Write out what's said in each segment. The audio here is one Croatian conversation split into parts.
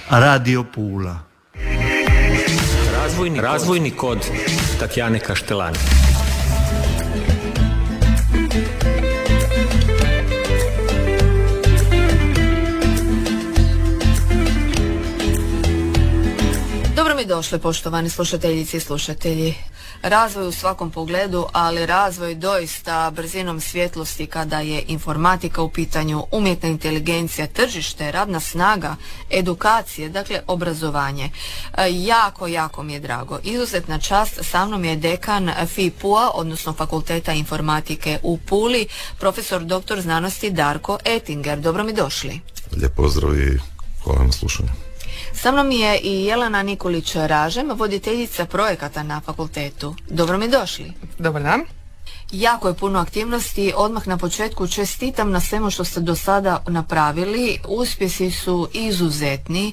Radio Pula. Razvojni kod Tatjane Kaštelani. Dobro mi došli, poštovani slušateljice i slušatelji. Razvoj u svakom pogledu, ali razvoj doista brzinom svjetlosti kada je informatika u pitanju, umjetna inteligencija, tržište, radna snaga, edukacije, dakle obrazovanje. Jako mi je drago. Izuzetna čast, sa mnom je dekan FIPU-a, odnosno Fakulteta informatike u Puli, profesor dr. znanosti Darko Ettinger. Dobro mi došli. Lijep pozdrav i hvala na slušanju. Sa mnom je i Jelena Nikolić-Ražem, voditeljica projekata na fakultetu. Dobro mi došli. Dobar dan. Jako je puno aktivnosti. Odmah na početku čestitam na svemu što ste do sada napravili. Uspjesi su izuzetni.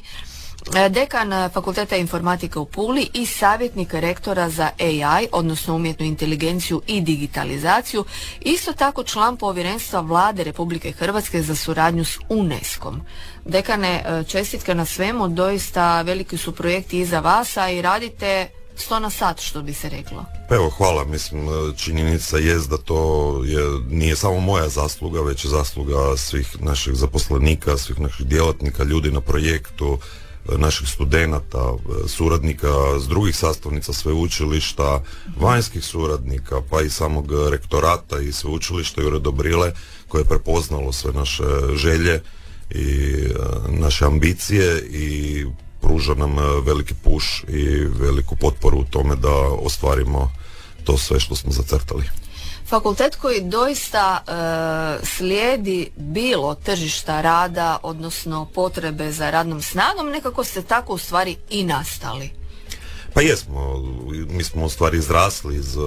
Dekan Fakulteta informatike u Puli i savjetnik rektora za AI, odnosno umjetnu inteligenciju i digitalizaciju, isto tako član povjerenstva Vlade Republike Hrvatske za suradnju s UNESCO-om. Dekane, čestitke na svemu, doista veliki su projekti iza vas, a i radite 100 na sat, što bi se reklo. Pa evo, hvala. Mislim, činjenica jest da to nije samo moja zasluga, već je zasluga svih naših zaposlenika, svih naših djelatnika, ljudi na projektu, naših studenata, suradnika s drugih sastavnica sveučilišta, vanjskih suradnika, pa i samog rektorata i sveučilišta Jure Dobrile, koje je prepoznalo sve naše želje i naše ambicije i pruža nam veliki push i veliku potporu u tome da ostvarimo to sve što smo zacrtali. Fakultet koji doista slijedi bilo tržišta rada, odnosno potrebe za radnom snagom, nekako ste tako u stvari i nastali. Pa jesmo, mi smo u stvari izrasli iz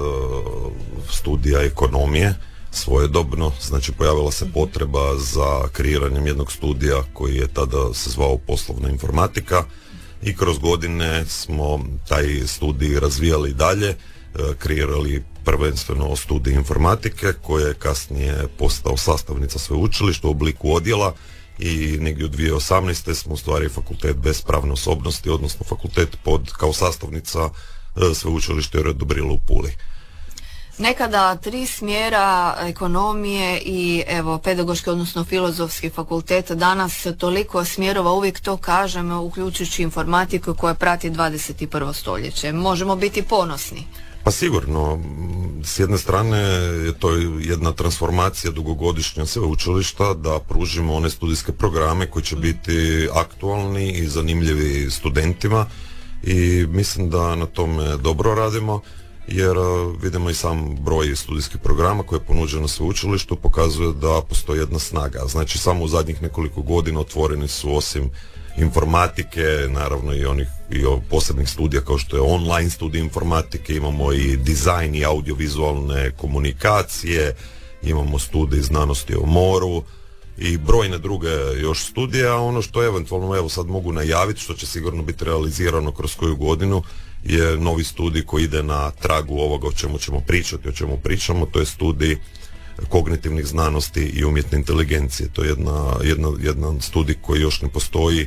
studija ekonomije svojedobno, znači pojavila se potreba za kreiranjem jednog studija koji je tada se zvao poslovna informatika i kroz godine smo taj studij razvijali dalje, kreirali prvenstveno studij informatike koji je kasnije postao sastavnica sveučilišta u obliku odjela i negdje u 2018. smo u stvari fakultet bez pravne osobnosti, odnosno fakultet kao sastavnica sveučilišta Jure Dobrile u Puli. Nekada 3 smjera ekonomije i evo pedagoški, odnosno filozofski fakultet, danas toliko smjerova, uvijek to kažem, uključujući informatiku koja prati 21. stoljeće. Možemo biti ponosni. Pa sigurno, s jedne strane je to jedna transformacija dugogodišnja sveučilišta da pružimo one studijske programe koji će biti aktualni i zanimljivi studentima i mislim da na tome dobro radimo jer vidimo i sam broj studijskih programa koje je ponuđeno sveučilištu pokazuje da postoji jedna snaga. Znači samo u zadnjih nekoliko godina otvoreni su osim informatike, naravno i onih posebnih studija kao što je online studij informatike, imamo i dizajn i audiovizualne komunikacije, imamo studij znanosti o moru i brojne druge još studije, a ono što eventualno evo sad mogu najaviti, što će sigurno biti realizirano kroz koju godinu, je novi studij koji ide na tragu ovoga o čemu ćemo pričati, o čemu pričamo, to je studij kognitivnih znanosti i umjetne inteligencije. To je jedan studij koji još ne postoji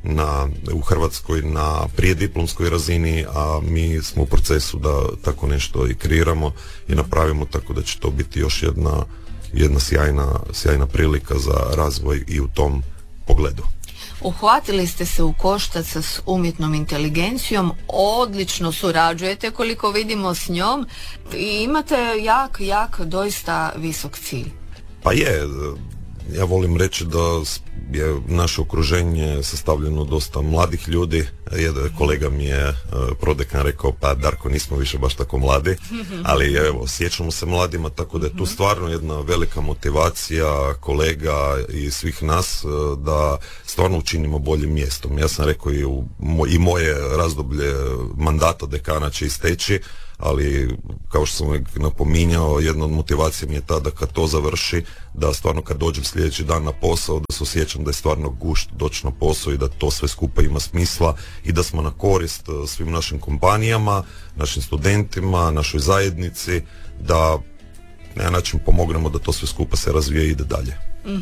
u Hrvatskoj na prijediplomskoj razini, a mi smo u procesu da tako nešto i kreiramo i napravimo, tako da će to biti još jedna sjajna prilika za razvoj i u tom pogledu. Uhvatili ste se u koštac s umjetnom inteligencijom, odlično surađujete koliko vidimo s njom i imate jak, doista visok cilj. Pa ja volim reći da je naše okruženje sastavljeno dosta mladih ljudi. Kolega mi je prodekan rekao, pa Darko, nismo više baš tako mladi, ali evo, sjećamo se mladima, tako da je tu stvarno jedna velika motivacija kolega i svih nas da stvarno učinimo boljim mjestom. Ja sam rekao i moje razdoblje mandata dekana će isteći, ali kao što sam napominjao, jedna od motivacija mi je ta da kad to završi, da stvarno kad dođem sljedeći dan na posao, da se osjećam da je stvarno gušt doći na posao i da to sve skupa ima smisla i da smo na korist svim našim kompanijama, našim studentima, našoj zajednici, da na jedan način pomognemo da to sve skupa se razvije i ide dalje.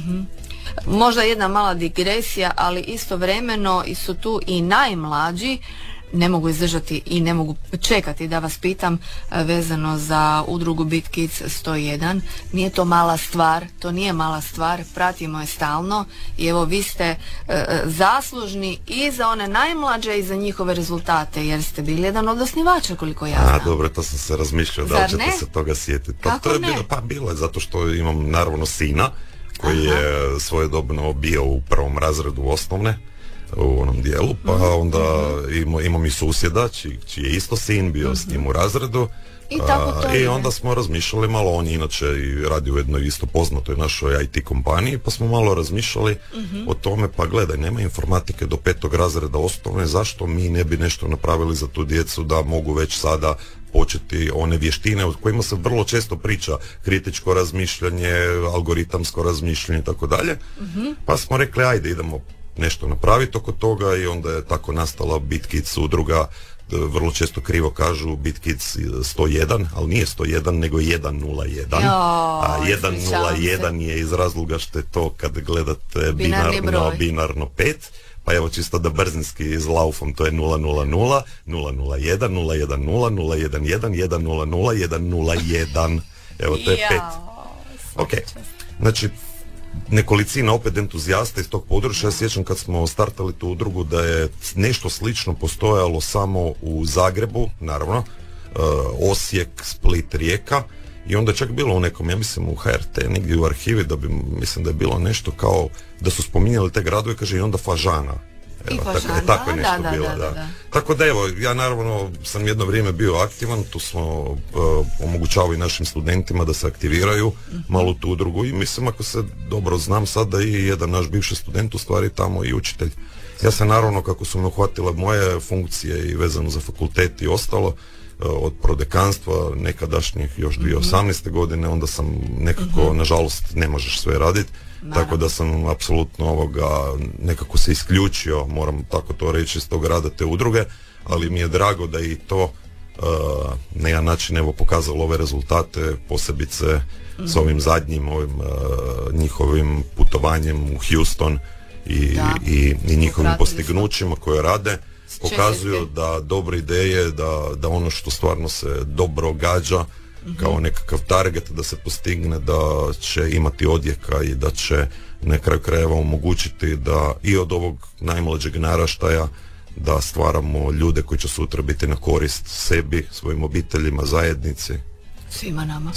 Možda jedna mala digresija, ali istovremeno su tu i najmlađi. Ne mogu izdržati i ne mogu čekati da vas pitam vezano za udrugu Beat Kids 101. Nije to mala stvar, to nije mala stvar, pratimo je stalno i evo vi ste zaslužni i za one najmlađe i za njihove rezultate, jer ste bili jedan od osnivača, koliko ja znam. Dobro, to sam se razmišljao, da li ćete se toga sjetiti. Kako ne? Bilo je zato što imam naravno sina koji je svojedobno bio u prvom razredu osnovne u onom dijelu, pa onda imam i susjeda čiji je isto sin bio s njim u razredu i onda smo razmišljali malo, on je inače i radi u jednoj isto poznatoj našoj IT kompaniji, pa smo malo razmišljali o tome, pa gledaj, nema informatike do 5. razreda osnovne, zašto mi ne bi nešto napravili za tu djecu da mogu već sada početi one vještine o kojima se vrlo često priča, kritičko razmišljanje, algoritamsko razmišljanje i tako dalje, pa smo rekli ajde idemo nešto napraviti oko toga i onda je tako nastala Beat Kids udruga. Vrlo često krivo kažu Beat Kids 101, ali nije 101 nego 101. A 101 je iz razloga što je to kad gledate binarno 5, pa evo čisto da brzinski izlaufam, to je 000, 001, 010, 011, 100, 101. Evo to je 5. Ok, znači nekolicina opet entuzijasta iz tog područja. Ja sjećam kad smo startali tu udrugu da je nešto slično postojalo samo u Zagrebu, naravno, Osijek, Split, Rijeka, i onda je čak bilo u nekom, ja mislim u HRT, negdje u arhivi, da bi, mislim da je bilo nešto kao, da su spominjali te gradove, kaže i onda Fažana. Evo, tako je nešto bilo, da. Tako da evo, ja naravno sam jedno vrijeme bio aktivan, tu smo omogućavali našim studentima da se aktiviraju malo tu udrugu i mislim, ako se dobro znam sad, da i jedan naš bivši student u stvari tamo i učitelj. Ja sam naravno, kako su me uhvatile moje funkcije i vezano za fakultet i ostalo, od prodekanstva nekadašnjih još 2018. godine, onda sam nekako, nažalost, ne možeš sve raditi. Tako da sam apsolutno nekako se isključio, moram tako to reći, iz tog rada te udruge, ali mi je drago da i to na jedan način evo pokazalo ove rezultate, posebice s ovim zadnjim njihovim putovanjem u Houston i njihovim postignućima koje rade, pokazuju da dobre ideje, da ono što stvarno se dobro gađa kao nekakav target da se postigne, da će imati odjeka i da će na kraju krajeva omogućiti da i od ovog najmlađeg naraštaja da stvaramo ljude koji će sutra biti na korist sebi, svojim obiteljima, zajednici. Svima nama.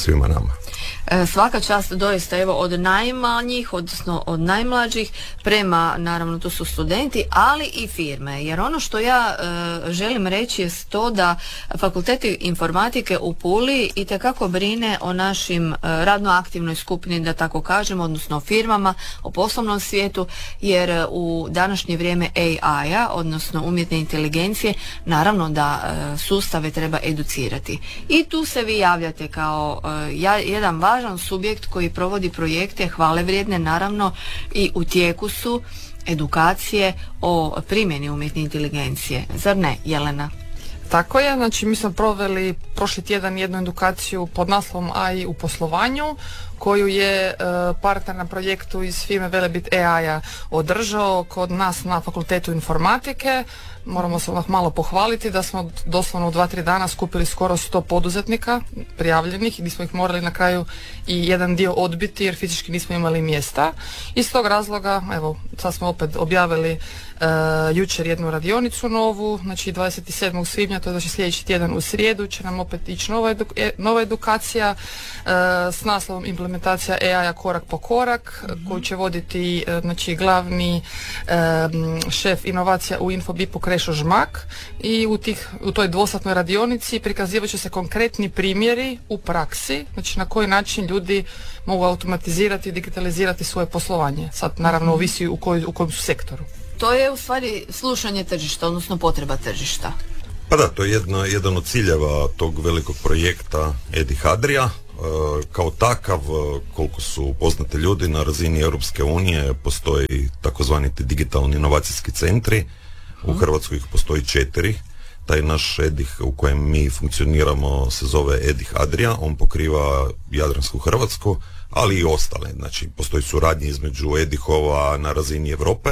Svaka čast doista, evo, od najmanjih, odnosno od najmlađih prema, naravno tu su studenti, ali i firme, jer ono što ja želim reći je to da Fakultet informatike u Puli itekako brine o našim radno aktivnoj skupini, da tako kažem, odnosno o firmama, o poslovnom svijetu, jer u današnje vrijeme AI-a, odnosno umjetne inteligencije, naravno da sustave treba educirati. I tu se vi javljate kao jedan važan subjekt koji provodi projekte hvale vrijedne, naravno, i u tijeku su edukacije o primjeni umjetne inteligencije. Zar ne, Jelena? Tako je, znači mi smo proveli prošli tjedan jednu edukaciju pod naslovom AI u poslovanju, koju je partner na projektu iz firme Velebit AI-a održao kod nas na Fakultetu informatike. Moramo se odmah malo pohvaliti da smo doslovno u 2-3 dana skupili skoro 100 poduzetnika prijavljenih i nismo ih morali na kraju i jedan dio odbiti jer fizički nismo imali mjesta. Iz tog razloga, evo, sad smo opet objavili jučer jednu radionicu novu, znači 27. svibnja, to je znači sljedeći tjedan u srijedu će nam opet ići nova edukacija s naslovom implementacija AI-a korak po korak, koju će voditi znači glavni šef inovacija u Infobipu Krešo Žmak i u toj dvosatnoj radionici prikazivat će se konkretni primjeri u praksi, znači na koji način ljudi mogu automatizirati i digitalizirati svoje poslovanje. Sad naravno ovisi u kojem su sektoru. To je u stvari slušanje tržišta, odnosno potreba tržišta. Pa da, to je jedan od ciljeva tog velikog projekta Edi Hadrija. Kao takav, koliko su poznate ljudi, na razini Europske unije postoji takozvani digitalni inovacijski centri. U Hrvatskoj ih postoji 4. taj naš EDIH u kojem mi funkcioniramo se zove EDIH Adria, on pokriva Jadransku Hrvatsku, ali i ostale. Znači, postoji suradnja između EDIH-ova na razini Europe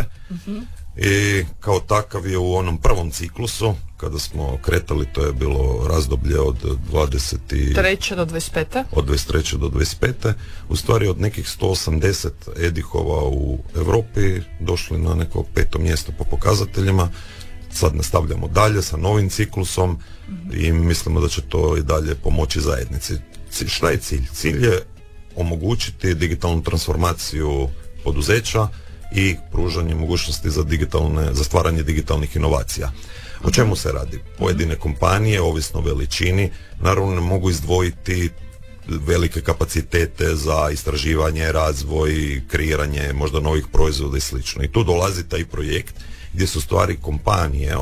i kao takav je u onom prvom ciklusu, kada smo kretali, to je bilo razdoblje od 23. do 25. Od 23. do 25. U stvari od nekih 180 EDIH-ova u Europi došli na neko 5. mjesto po pokazateljima. Sad nastavljamo dalje sa novim ciklusom i mislimo da će to i dalje pomoći zajednici. Šta je cilj? Cilj je omogućiti digitalnu transformaciju poduzeća i pružanje mogućnosti za stvaranje digitalnih inovacija. O čemu se radi? Pojedine kompanije, ovisno o veličini, naravno ne mogu izdvojiti velike kapacitete za istraživanje, razvoj, kreiranje možda novih proizvoda i slično. I tu dolazi taj projekt gdje su stvari kompanije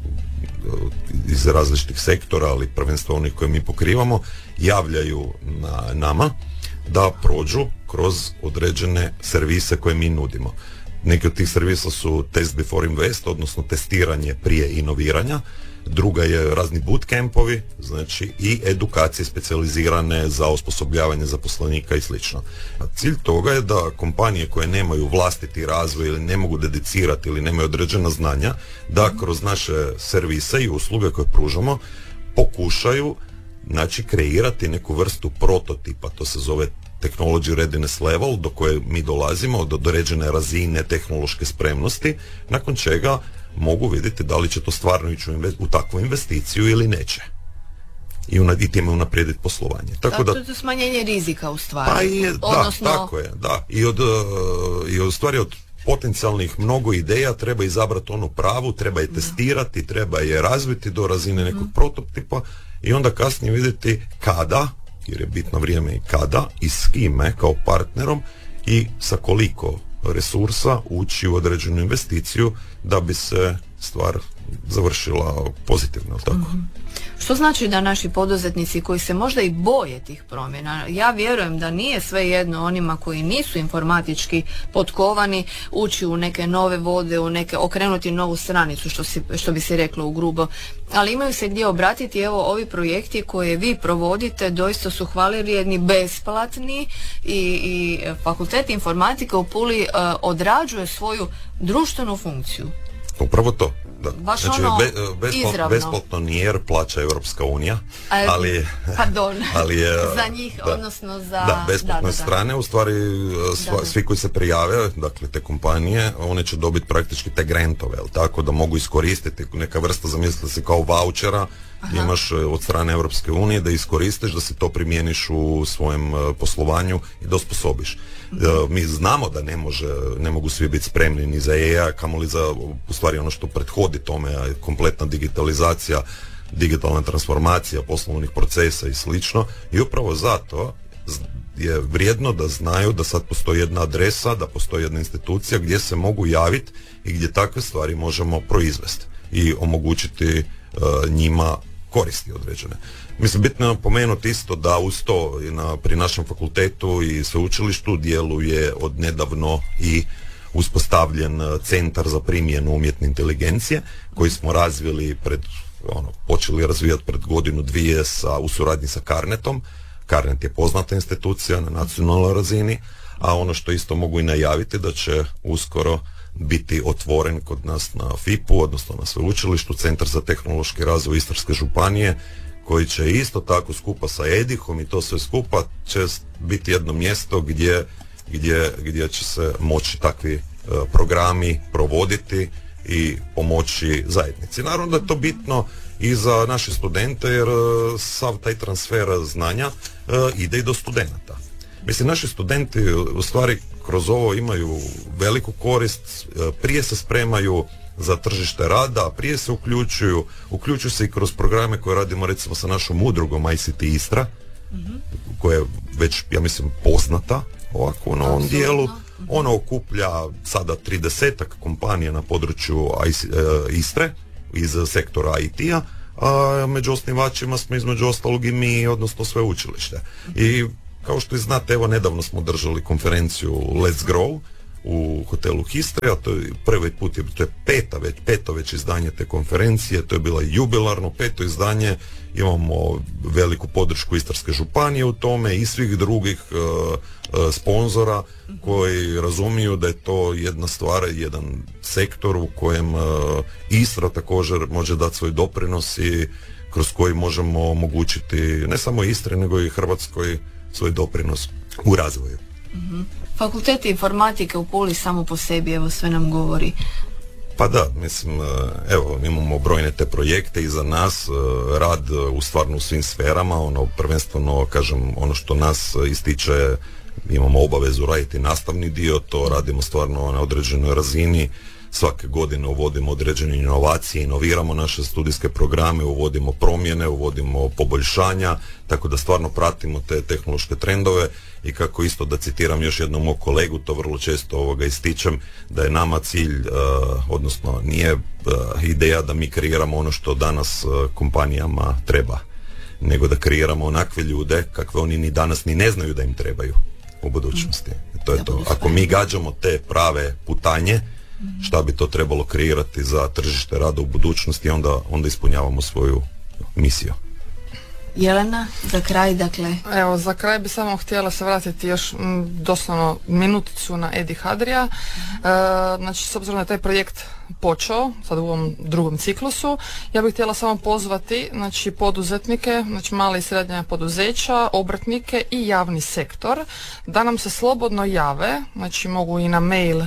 iz različitih sektora, ali prvenstveno onih koje mi pokrivamo, javljaju na nama da prođu kroz određene servise koje mi nudimo. Neki od tih servisa su Test Before Invest, odnosno testiranje prije inoviranja. Druga je razni bootcampovi, znači i edukacije specijalizirane za osposobljavanje zaposlenika i slično. Cilj toga je da kompanije koje nemaju vlastiti razvoj ili ne mogu dedicirati ili nemaju određena znanja, da kroz naše servise i usluge koje pružamo pokušaju, znači, kreirati neku vrstu prototipa, to se zove technology readiness level, do koje mi dolazimo, do određene razine tehnološke spremnosti, nakon čega mogu vidjeti da li će to stvarno ići u takvu investiciju ili neće. I time unaprijediti poslovanje. Tako da, to je smanjenje rizika u stvari. Pa je, odnosno... Da, tako je, da. I od stvari od potencijalnih mnogo ideja treba izabrati onu pravu, treba je testirati, treba je razviti do razine nekog prototipa i onda kasnije vidjeti kada, jer je bitno vrijeme i kada i s kime kao partnerom i sa koliko resursa ući u određenu investiciju da bi se stvar završila pozitivno, tako? Što znači da naši poduzetnici koji se možda i boje tih promjena, ja vjerujem da nije svejedno onima koji nisu informatički potkovani ući u neke nove vode, okrenuti novu stranicu, što bi se reklo u grubo, ali imaju se gdje obratiti. Evo, ovi projekti koje vi provodite doista su hvalevrijedni, besplatni i Fakultet informatike u Puli odrađuje svoju društvenu funkciju. Upravo to. Da. Baš znači, besplatno nije jer plaća Europska unija, ali za njih, odnosno za... Da, besplatne strane, u stvari svi koji se prijave, dakle te kompanije, one će dobiti praktički te grantove, tako da mogu iskoristiti neka vrsta, zamislite se kao vouchera, imaš od strane Europske unije da iskoristiš, da si to primjeniš u svojem poslovanju i da osposobiš. Mi znamo da ne mogu svi biti spremni ni za AI, kamoli za u stvari ono što prethodi tome, kompletna digitalizacija, digitalna transformacija poslovnih procesa i slično, i upravo zato je vrijedno da znaju da sad postoji jedna adresa, da postoji jedna institucija gdje se mogu javiti i gdje takve stvari možemo proizvesti i omogućiti njima koristi određene. Mislim, bitno je napomenuti isto da uz to pri našem fakultetu i sveučilištu djeluje od nedavno i uspostavljen centar za primjenu umjetne inteligencije koji smo razvili počeli razvijati pred godinu, dvije u suradnji sa Carnetom. Carnet je poznata institucija na nacionalnoj razini, a ono što isto mogu i najaviti da će uskoro biti otvoren kod nas na FIP-u, odnosno na sveučilištu, Centar za tehnološki razvoj Istarske županije, koji će isto tako skupa sa EDIH-om i to sve skupa će biti jedno mjesto gdje će se moći takvi programi provoditi i pomoći zajednici. Naravno da je to bitno i za naše studente jer sav taj transfer znanja ide i do studenata. Mislim, naši studenti u stvari kroz ovo imaju veliku korist, prije se spremaju za tržište rada, prije se uključuju se i kroz programe koje radimo recimo sa našom udrugom ICT Istra, koja je već, ja mislim, poznata ovako na ovom dijelu. Ona okuplja sada 30-ak kompanija na području Istre iz sektora IT-a, a među osnivačima smo između ostalog i mi, odnosno sveučilište. I kao što i znate, evo nedavno smo držali konferenciju Let's Grow u hotelu Histrija, to je prvi put, to je peto već izdanje te konferencije, to je bilo jubilarno 5. izdanje, imamo veliku podršku Istarske županije u tome i svih drugih sponzora koji razumiju da je to jedna stvar, jedan sektor u kojem Istra također može dati svoj doprinos i kroz koji možemo omogućiti ne samo Istri nego i Hrvatskoj svoj doprinos u razvoju. Fakultet informatike u Puli samo po sebi, evo, sve nam govori. Pa da, mislim, evo, imamo brojne te projekte iza nas, rad u stvarno u svim sferama, prvenstveno, kažem, ono što nas ističe, imamo obavezu raditi nastavni dio, to radimo stvarno na određenoj razini, svake godine uvodimo određene inovacije, inoviramo naše studijske programe, uvodimo promjene, uvodimo poboljšanja, tako da stvarno pratimo te tehnološke trendove i kako isto da citiram još jednom mog kolegu, to vrlo često ističem, da je nama cilj, odnosno nije ideja da mi kreiramo ono što danas kompanijama treba, nego da kreiramo onakve ljude kakve oni ni danas ni ne znaju da im trebaju u budućnosti. To je to. Ako mi gađamo te prave putanje, šta bi to trebalo kreirati za tržište rada u budućnosti, onda ispunjavamo svoju misiju. Jelena, za kraj, dakle... Evo, za kraj bi samo htjela se vratiti još doslovno minuticu na Edi Hadrija. Znači, s obzirom da je taj projekt počeo, sad u ovom drugom ciklusu, ja bih htjela samo pozvati, znači, poduzetnike, znači male i srednje poduzeća, obrtnike i javni sektor, da nam se slobodno jave, znači mogu i na mail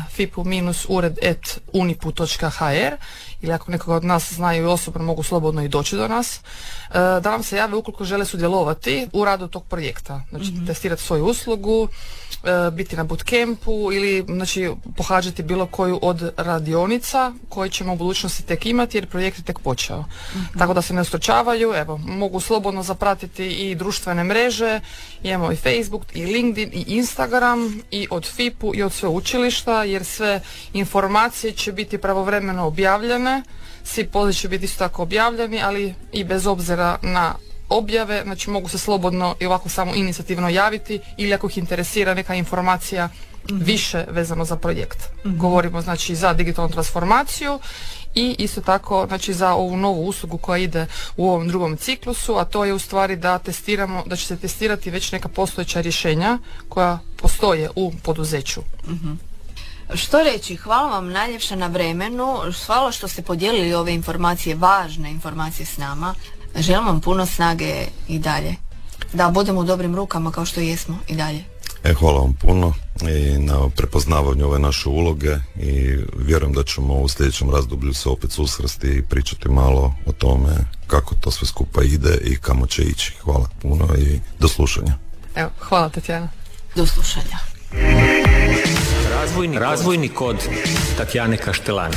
fipu-ured@unipu.hr, ili ako nekoga od nas znaju i osobno, mogu slobodno i doći do nas, da nam se jave ukoliko žele sudjelovati u radu tog projekta. Znači, testirati svoju uslugu, biti na bootcampu ili, znači, pohađati bilo koju od radionica koje ćemo u budućnosti tek imati jer projekt je tek počeo. Tako da se ne ustručavaju, evo, mogu slobodno zapratiti i društvene mreže, imamo i Facebook, i LinkedIn, i Instagram, i od FIPU i od sveučilišta, jer sve informacije će biti pravovremeno objavljene, svi pozivi će biti isto tako objavljeni, ali i bez obzira na objave, znači mogu se slobodno i ovako samo inicijativno javiti ili ako ih interesira neka informacija više vezano za projekt. Govorimo, znači, za digitalnu transformaciju i isto tako, znači, za ovu novu uslugu koja ide u ovom drugom ciklusu, a to je u stvari da testiramo, da će se testirati već neka postojeća rješenja koja postoje u poduzeću. Što reći, hvala vam najljepša na vremenu, hvala što ste podijelili ove informacije, važne informacije s nama. Želim vam puno snage i dalje, da budemo u dobrim rukama kao što jesmo i dalje. Hvala vam puno i na prepoznavanju ove naše uloge i vjerujem da ćemo u sljedećem razdoblju se opet susresti i pričati malo o tome kako to sve skupa ide i kamo će ići. Hvala puno i do slušanja. Evo, hvala Tatjana. Do slušanja. Razvojni kod Tatjane Kaštelani.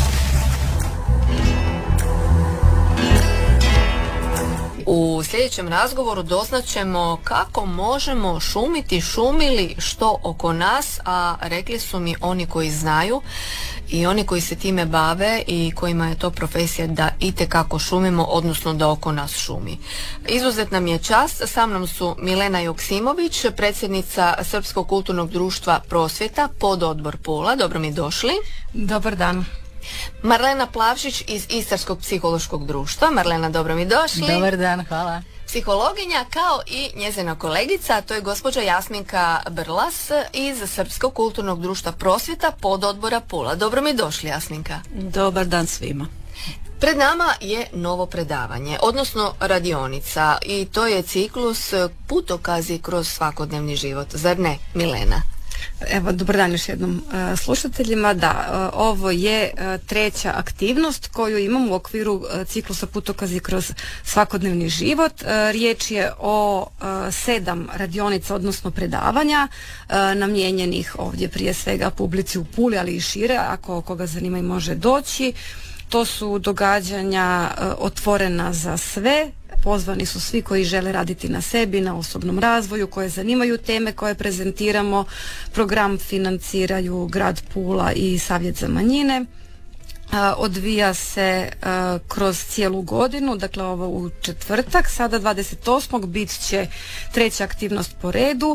U sljedećem razgovoru doznaćemo kako možemo šumili što oko nas, a rekli su mi oni koji znaju i oni koji se time bave i kojima je to profesija da itekako šumimo, odnosno da oko nas šumi. Izuzetna mi je čast, sa mnom su Milena Joksimović, predsjednica Srpskog kulturnog društva Prosvjeta, pododbor Pula, dobro mi došli. Dobar dan. Marlena Plavšić iz Istarskog psihološkog društva. Marlena, dobro mi došli. Dobar dan, hvala. Psihologinja kao i njezina kolegica, to je gospođa Jasminka Brlas iz Srpskog kulturnog društva Prosvjeta, pododbora Pula. Dobro mi došli, Jasminka. Dobar dan svima. Pred nama je novo predavanje, odnosno radionica, i to je ciklus putokazi kroz svakodnevni život, zar ne, Milena? Evo, dobar dan još jednom slušateljima. Da, ovo je treća aktivnost koju imam u okviru ciklusa putokazi kroz svakodnevni život. Riječ je o 7 radionica, odnosno predavanja, namijenjenih ovdje prije svega publici u Puli, ali i šire, ako koga zanima i može doći. To su događanja otvorena za sve. Pozvani su svi koji žele raditi na sebi, na osobnom razvoju, koje zanimaju teme koje prezentiramo. Program financiraju grad Pula i Savjet za manjine. Odvija se kroz cijelu godinu, dakle ovo u četvrtak, sada 28. bit će treća aktivnost po redu.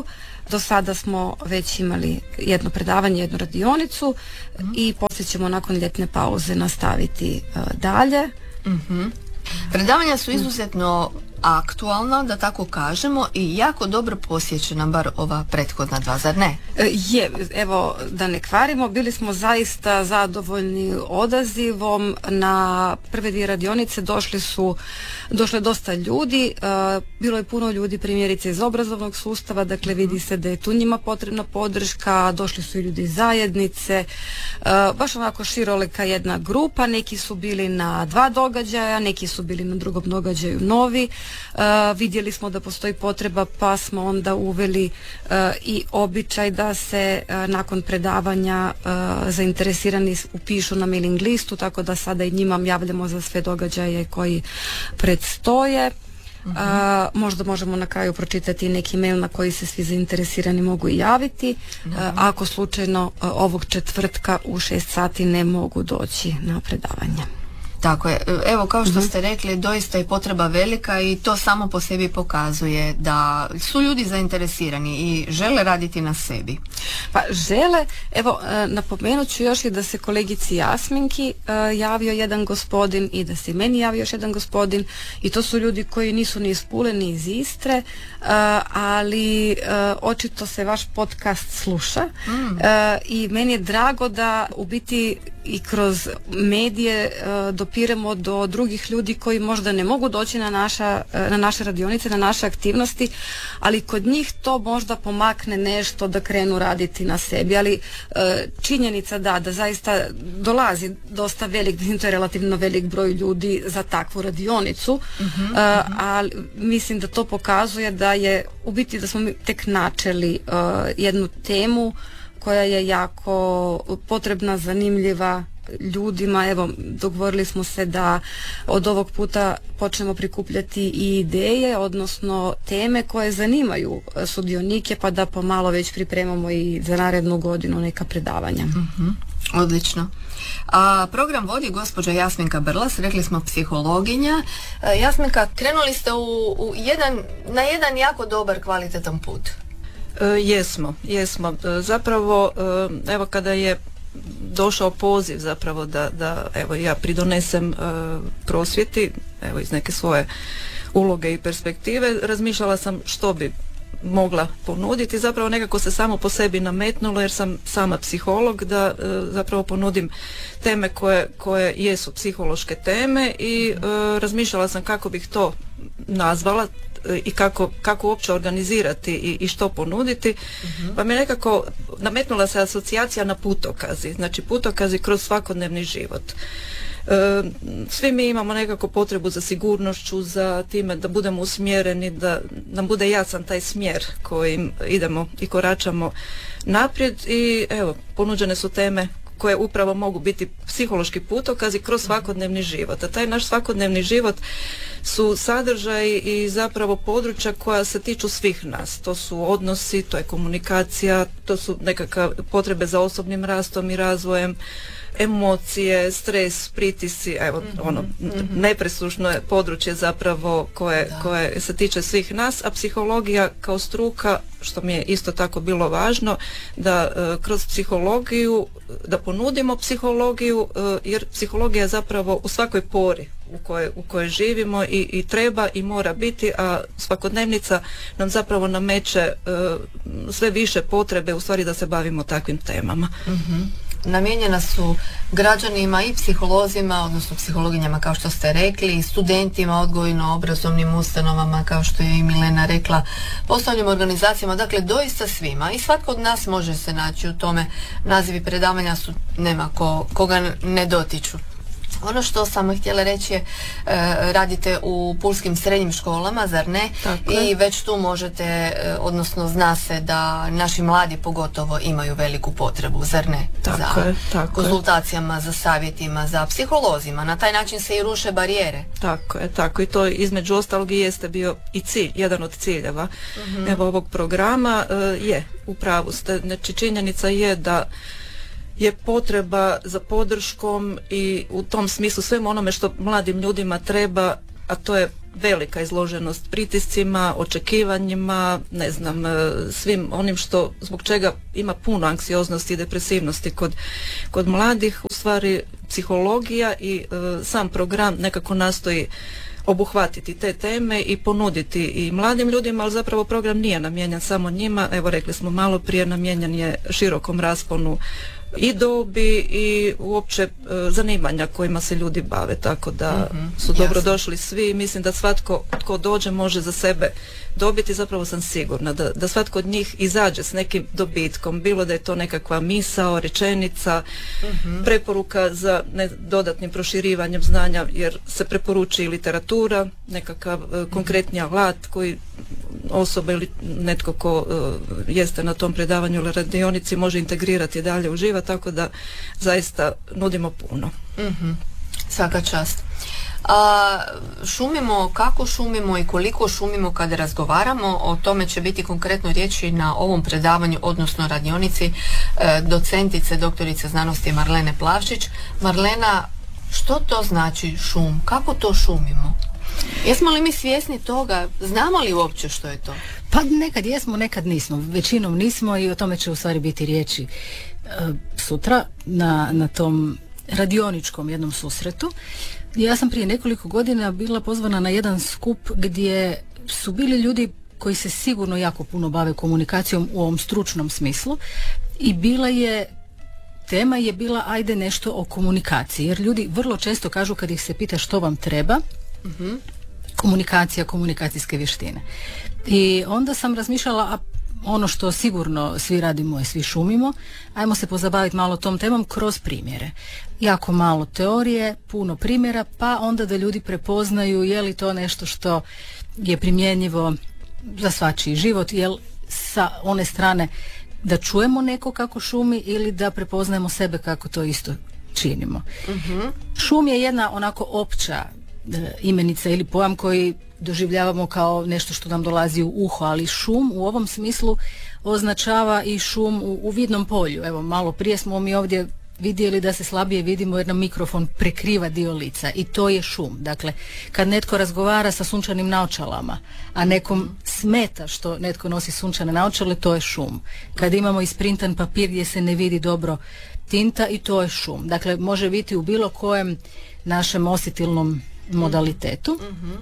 Do sada smo već imali jedno predavanje, jednu radionicu i poslije ćemo nakon ljetne pauze nastaviti dalje. Predavanja su izuzetno aktualna, da tako kažemo, i jako dobro posjećena, bar ova prethodna dva, zar ne? Je, evo, da ne kvarimo, bili smo zaista zadovoljni odazivom. Na prve dvije radionice došlo je dosta ljudi, bilo je puno ljudi primjerice iz obrazovnog sustava, dakle vidi se da je tu njima potrebna podrška, došli su i ljudi iz zajednice, baš onako širolika jedna grupa, neki su bili na 2 događaja, neki su bili na drugom događaju novi. Vidjeli smo da postoji potreba, pa smo onda uveli i običaj da se nakon predavanja zainteresirani upišu na mailing listu, tako da sada i njima javljamo za sve događaje koji predstoje. Možda možemo na kraju pročitati neki mail na koji se svi zainteresirani mogu i javiti, ako slučajno ovog četvrtka u 6 sati ne mogu doći na predavanje. Tako je. Evo, kao što ste rekli, doista je potreba velika i to samo po sebi pokazuje da su ljudi zainteresirani i žele raditi na sebi. Pa žele, evo, napomenut ću još i da se kolegici Jasminki javio jedan gospodin i da se i meni javio još jedan gospodin, i to su ljudi koji nisu ni iz Pule ni iz Istre, ali očito se vaš podcast sluša i meni je drago da u biti i kroz medije dopiremo do drugih ljudi koji možda ne mogu doći na naše radionice, na naše aktivnosti, ali kod njih to možda pomakne nešto da krenu raditi na sebi. Ali činjenica da zaista dolazi dosta velik, to je relativno velik broj ljudi za takvu radionicu, ali mislim da to pokazuje da je u biti da smo mi tek načeli jednu temu koja je jako potrebna, zanimljiva ljudima. Evo, dogovorili smo se da od ovog puta počnemo prikupljati i ideje, odnosno teme koje zanimaju sudionike, pa da pomalo već pripremamo i za narednu godinu neka predavanja. Odlično. A program vodi gospođa Jasminka Brlas, rekli smo psihologinja. Jasminka, krenuli ste na jedan jako dobar, kvalitetan put. Jesmo. Zapravo, evo kada je došao poziv zapravo da evo ja pridonesem prosvjeti, evo iz neke svoje uloge i perspektive, razmišljala sam što bi mogla ponuditi, zapravo nekako se samo po sebi nametnulo jer sam sama psiholog, da zapravo ponudim teme koje jesu psihološke teme i razmišljala sam kako bih to nazvala i kako uopće organizirati i što ponuditi, pa mi nekako nametnula se asocijacija na putokazi, znači putokazi kroz svakodnevni život. Svi mi imamo nekako potrebu za sigurnošću, za time da budemo usmjereni, da nam bude jasan taj smjer kojim idemo i koračamo naprijed, i evo, ponuđene su teme koje upravo mogu biti psihološki putokazi kroz svakodnevni život. A taj naš svakodnevni život su sadržaji i zapravo područja koja se tiču svih nas. To su odnosi, to je komunikacija, to su nekakve potrebe za osobnim rastom i razvojem, emocije, stres, pritisci, evo nepresušno je područje zapravo koje se tiče svih nas, a psihologija kao struka, što mi je isto tako bilo važno, da kroz psihologiju, da ponudimo psihologiju, jer psihologija je zapravo u svakoj pori u kojoj živimo i treba i mora biti, a svakodnevnica nam zapravo nameće sve više potrebe u stvari da se bavimo takvim temama. Namijenjena su građanima i psiholozima, odnosno psihologinjama kao što ste rekli, i studentima, odgojno-obrazovnim ustanovama kao što je i Milena rekla, poslovnim organizacijama, dakle doista svima, i svatko od nas može se naći u tome. Nazivi predavanja su, nema koga ne dotiču. Ono što sam htjela reći je, radite u pulskim srednjim školama, zar ne? I već tu možete, odnosno zna se da naši mladi pogotovo imaju veliku potrebu, zar ne? Za konzultacijama, za savjetima, za psiholozima. Na taj način se i ruše barijere. Tako i to između ostalog i jeste bio i cilj, jedan od ciljeva evo ovog programa. Je, u pravu ste. Znači, činjenica je da je potreba za podrškom i u tom smislu svemu onome što mladim ljudima treba, a to je velika izloženost pritiscima, očekivanjima, ne znam, svim onim što, zbog čega ima puno anksioznosti i depresivnosti kod mladih. U stvari psihologija i sam program nekako nastoji obuhvatiti te teme i ponuditi i mladim ljudima, ali zapravo program nije namijenjen samo njima. Evo, rekli smo malo prije, namijenjen je širokom rasponu i dobi i uopće zanimanja kojima se ljudi bave, tako da su dobrodošli svi. Mislim da svatko tko dođe može za sebe dobiti, zapravo sam sigurna da svatko od njih izađe s nekim dobitkom, bilo da je to nekakva misao, rečenica, preporuka za dodatnim proširivanjem znanja, jer se preporuči i literatura, nekakav konkretni alat koji osoba ili netko ko jeste na tom predavanju ili radionici može integrirati i dalje uživa, tako da zaista nudimo puno. Svaka čast. Šumimo, kako šumimo i koliko šumimo kada razgovaramo, o tome će biti konkretno riječi na ovom predavanju, odnosno radionici docentice, doktorice znanosti Marlene Plavšić. Marlena, što to znači šum? Kako to šumimo? Jesmo li mi svjesni toga? Znamo li uopće što je to? Pa nekad jesmo, nekad nismo. Većinom nismo i o tome će u stvari biti riječi sutra na tom radioničkom jednom susretu. Ja sam prije nekoliko godina bila pozvana na jedan skup gdje su bili ljudi koji se sigurno jako puno bave komunikacijom u ovom stručnom smislu i tema je bila ajde nešto o komunikaciji, jer ljudi vrlo često kažu kad ih se pita što vam treba, komunikacija, komunikacijske vještine. I onda sam razmišljala, a ono što sigurno svi radimo i svi šumimo, ajmo se pozabaviti malo tom temom kroz primjere. Jako malo teorije, puno primjera, pa onda da ljudi prepoznaju je li to nešto što je primjenjivo za svačiji život, jel sa one strane da čujemo neko kako šumi ili da prepoznajemo sebe kako to isto činimo. Šum je jedna onako opća imenica ili pojam koji doživljavamo kao nešto što nam dolazi u uho, ali šum u ovom smislu označava i šum u vidnom polju. Evo, malo prije smo mi ovdje vidjeli da se slabije vidimo jer nam mikrofon prekriva dio lica i to je šum. Dakle, kad netko razgovara sa sunčanim naočalama, a nekom smeta što netko nosi sunčane naočale, to je šum. Kad imamo isprintan papir gdje se ne vidi dobro tinta, i to je šum. Dakle, može biti u bilo kojem našem osjetilnom modalitetu.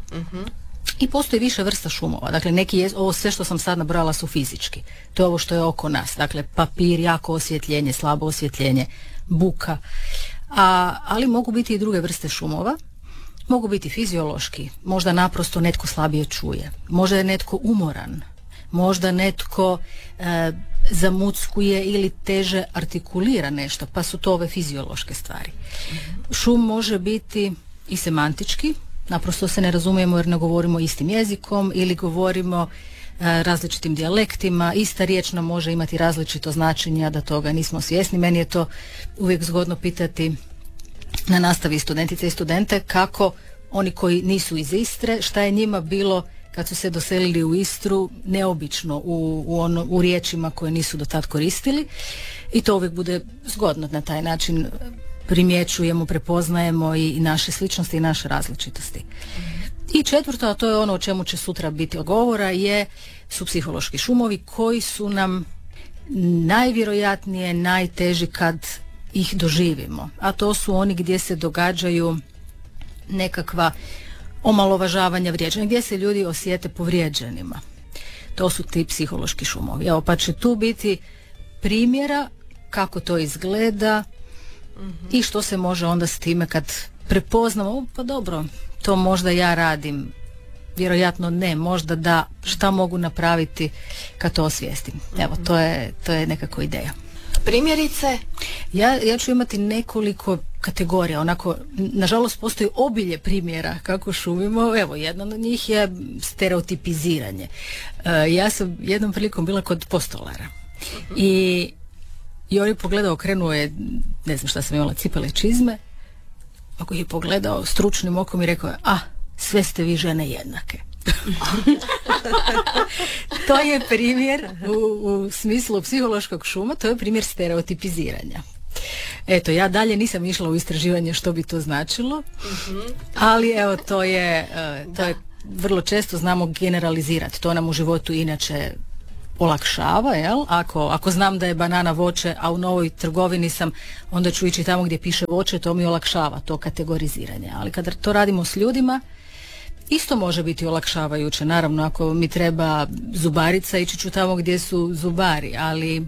I postoji više vrsta šumova. Dakle, ovo sve što sam sad nabrala su fizički. To je ovo što je oko nas. Dakle, papir, jako osvjetljenje, slabo osvjetljenje, buka. Ali mogu biti i druge vrste šumova. Mogu biti fiziološki. Možda naprosto netko slabije čuje. Možda je netko umoran. Možda netko zamuckuje ili teže artikulira nešto, pa su to ove fiziološke stvari. Šum može biti i semantički, naprosto se ne razumijemo jer ne govorimo istim jezikom ili govorimo različitim dijalektima, ista riječ nam može imati različito značenje, a da toga nismo svjesni. Meni je to uvijek zgodno pitati na nastavi studentice i studente kako oni koji nisu iz Istre, šta je njima bilo kad su se doselili u Istru neobično u riječima koje nisu do tad koristili, i to uvijek bude zgodno. Na taj način primjećujemo, prepoznajemo i naše sličnosti i naše različitosti. I četvrto, a to je ono o čemu će sutra biti govora, su psihološki šumovi koji su nam najvjerojatnije najteži kad ih doživimo, a to su oni gdje se događaju nekakva omalovažavanja, vrijeđanja, gdje se ljudi osjete povrijeđenima. To su ti psihološki šumovi. Evo, pa će tu biti primjera kako to izgleda i što se može onda s time kad prepoznamo, pa dobro, to možda ja radim, vjerojatno ne, možda da, šta mogu napraviti kad to osvijestim. Evo, to je nekako ideja. Primjerice? Ja ću imati nekoliko kategorija, onako, nažalost postoji obilje primjera kako šumimo. Evo, jedna od njih je stereotipiziranje. Ja sam jednom prilikom bila kod postolara i on je pogledao, krenuo je, ne znam šta sam imala, cipele, čizme, ako je pogledao stručnim okom i rekao je, sve ste vi žene jednake. To je primjer u smislu psihološkog šuma, to je primjer stereotipiziranja. Eto, ja dalje nisam išla u istraživanje što bi to značilo, ali evo, to je vrlo često znamo generalizirati. To nam u životu inače olakšava, jel? Ako znam da je banana voće, a u novoj trgovini sam, onda ću ići tamo gdje piše voće, to mi olakšava to kategoriziranje. Ali kada to radimo s ljudima, isto može biti olakšavajuće. Naravno, ako mi treba zubarica, ići ću tamo gdje su zubari, ali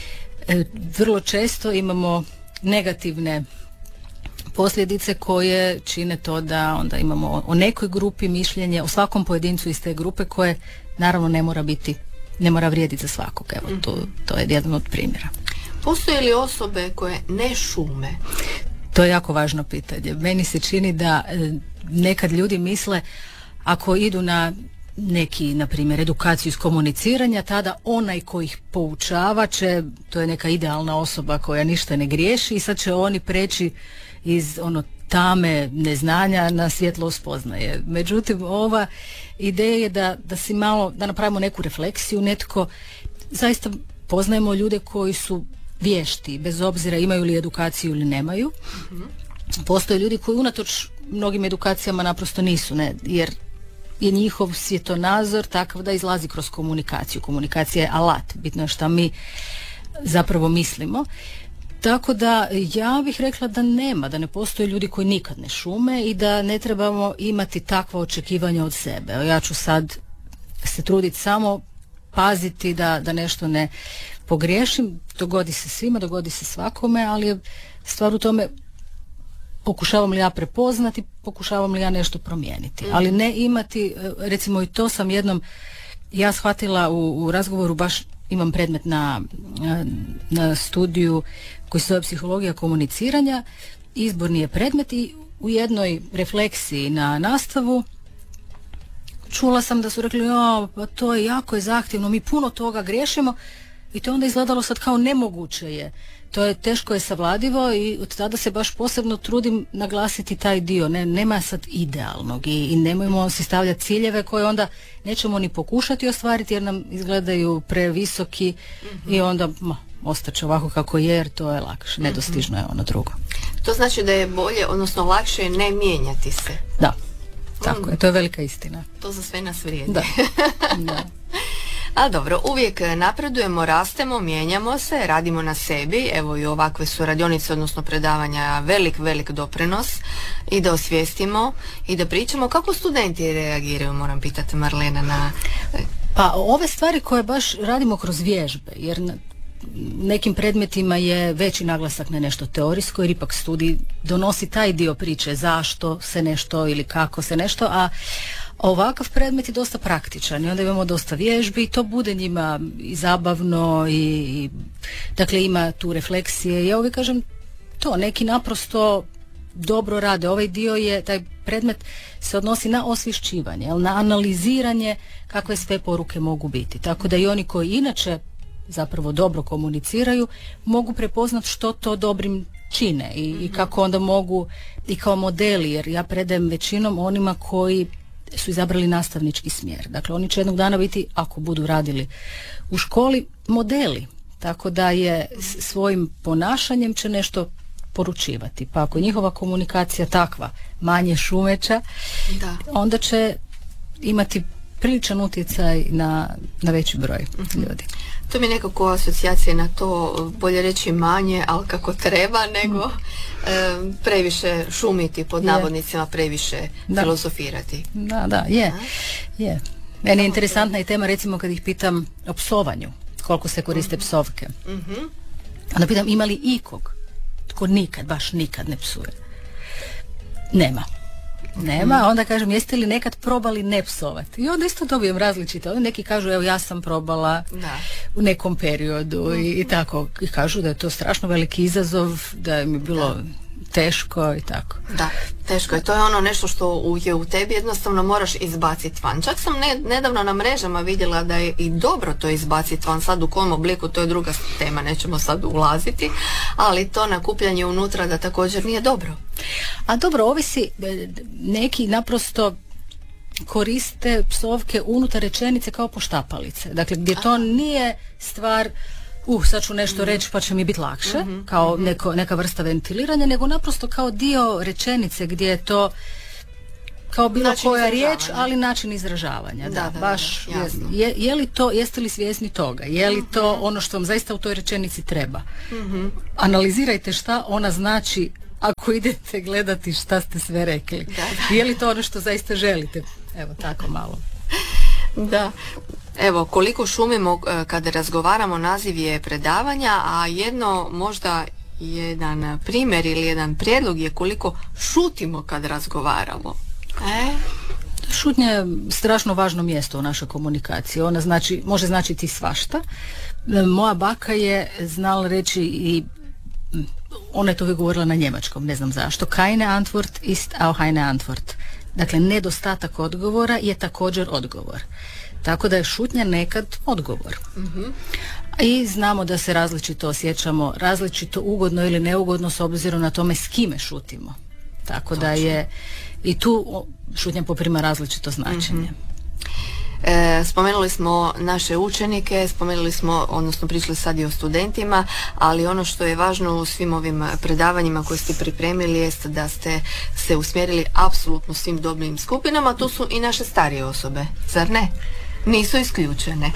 vrlo često imamo negativne posljedice koje čine to da onda imamo o nekoj grupi mišljenje, o svakom pojedincu iz te grupe koje naravno ne mora vrijediti za svakog. Evo, to je jedan od primjera. Postoje li osobe koje ne šume? To je jako važno pitanje. Meni se čini da nekad ljudi misle ako idu na neki, na primjer, edukaciju iz komuniciranja, tada onaj koji ih poučava će, to je neka idealna osoba koja ništa ne griješi i sad će oni preći iz tame neznanja na svjetlo spoznaje. Međutim, ova ideja je da si malo, da napravimo neku refleksiju, netko, zaista poznajemo ljude koji su vješti, bez obzira imaju li edukaciju ili nemaju. Postoje ljudi koji unatoč mnogim edukacijama naprosto nisu, jer je njihov svjetonazor takav da izlazi kroz komunikaciju. Komunikacija je alat, bitno je šta mi zapravo mislimo. Tako da ja bih rekla da ne postoje ljudi koji nikad ne šume i da ne trebamo imati takva očekivanja od sebe. Ja ću sad se truditi samo paziti da nešto ne pogriješim. Dogodi se svima, dogodi se svakome, ali je stvar u tome pokušavam li ja prepoznati, pokušavam li ja nešto promijeniti. Ali ne imati, recimo i to sam jednom ja shvatila u razgovoru, baš imam predmet na studiju koji se zove psihologija komuniciranja, izborni je predmet i u jednoj refleksiji na nastavu čula sam da su rekli pa to je jako zahtjevno, mi puno toga griješimo i to onda izgledalo sad kao nemoguće je. To je teško je savladivo i od tada se baš posebno trudim naglasiti taj dio. Nema sad idealnog i nemojmo si stavljati ciljeve koje onda nećemo ni pokušati ostvariti jer nam izgledaju previsoki i onda ostaće ovako kako je jer to je lakše. Nedostižno je ono drugo. To znači da je bolje, odnosno lakše ne mijenjati se. Da, tako je. To je velika istina. To za sve nas vrijedi. Da. A dobro, uvijek napredujemo, rastemo, mijenjamo se, radimo na sebi, evo i ovakve su radionice, odnosno predavanja, velik doprinos i da osvijestimo i da pričamo. Kako studenti reagiraju, moram pitati Marlena, na... Pa ove stvari koje baš radimo kroz vježbe, jer na nekim predmetima je veći naglasak na nešto teorijsko, jer ipak studij donosi taj dio priče, zašto se nešto ili kako se nešto, a ovakav predmet je dosta praktičan i onda imamo dosta vježbi i to bude njima i zabavno i dakle ima tu refleksije. Ja uvijek kažem to, neki naprosto dobro rade. Ovaj dio je, taj predmet se odnosi na osvješćivanje, na analiziranje kakve sve poruke mogu biti. Tako da i oni koji inače zapravo dobro komuniciraju mogu prepoznati što to dobrim čine i kako onda mogu i kao modeli, jer ja predajem većinom onima koji su izabrali nastavnički smjer. Dakle, oni će jednog dana biti, ako budu radili u školi, modeli. Tako da je svojim ponašanjem će nešto poručivati. Pa ako je njihova komunikacija takva, manje šumeća, onda će imati priličan utjecaj na veći broj ljudi. To mi je nekako asocijacija na to, bolje reći manje, ali kako treba, nego previše šumiti, pod navodnicima, previše filozofirati. Da, je. Meni je interesantna i tema, recimo kad ih pitam o psovanju, koliko se koriste psovke. Onda pitam ima li ikog tko baš nikad ne psuje? Nema, onda kažem jeste li nekad probali ne psovati? I onda isto dobijem različite. Onda neki kažu evo ja sam probala u nekom periodu i tako. I kažu da je to strašno veliki izazov, da mi je bilo teško i tako. Da, teško je. To je ono nešto što je u tebi, jednostavno moraš izbaciti van. Čak sam nedavno na mrežama vidjela da je i dobro to izbaciti van. Sad u kom obliku, to je druga tema, nećemo sad ulaziti, ali to nakupljanje unutra da također nije dobro. A dobro, ovisi, neki naprosto koriste psovke unutar rečenice kao poštapalice. Dakle, gdje to nije stvar sad ću nešto reći pa će mi biti lakše, kao neka vrsta ventiliranja, nego naprosto kao dio rečenice gdje je to kao bilo Način koja izražavanja. riječ, ali način izražavanja. Da, Da, baš. da, jasno. Je li to, jeste li svjesni toga? Je li to ono što vam zaista u toj rečenici treba? Analizirajte šta ona znači ako idete gledati šta ste sve rekli. Je li to ono što zaista želite? Evo, tako malo. Da. Evo, koliko šumimo kada razgovaramo, naziv je predavanja, a možda jedan primjer ili jedan prijedlog je koliko šutimo kad razgovaramo. Šutnja je strašno važno mjesto u našoj komunikaciji. Ona može značiti svašta. Moja baka je znala reći i ona je to uvijek govorila na njemačkom, ne znam zašto. Keine Antwort ist auch eine Antwort. Dakle, nedostatak odgovora je također odgovor. Tako da je šutnja nekad odgovor. I znamo da se različito osjećamo, različito ugodno ili neugodno s obzirom na tome s kime šutimo. Tako da je i tu šutnja poprima različito značenje. Spomenuli smo naše učenike, odnosno pričali sad i o studentima, ali ono što je važno u svim ovim predavanjima koje ste pripremili jest da ste se usmjerili apsolutno svim dobnim skupinama, tu su i naše starije osobe, zar ne? Nisu isključene.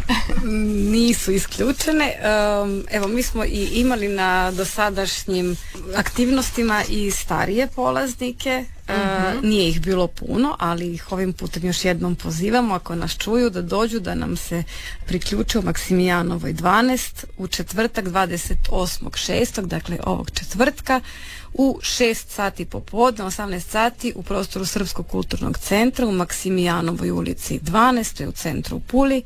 Nisu isključene. Evo, mi smo i imali na dosadašnjim aktivnostima i starije polaznike. Nije ih bilo puno, ali ih ovim putem još jednom pozivamo, ako nas čuju, da dođu, da nam se priključe u Maksimijanovoj 12 u četvrtak 28.6., dakle ovog četvrtka, u 6 sati popodne, 18 sati u prostoru Srpskog kulturnog centra u Maksimijanovoj ulici 12, to je u centru u Puli.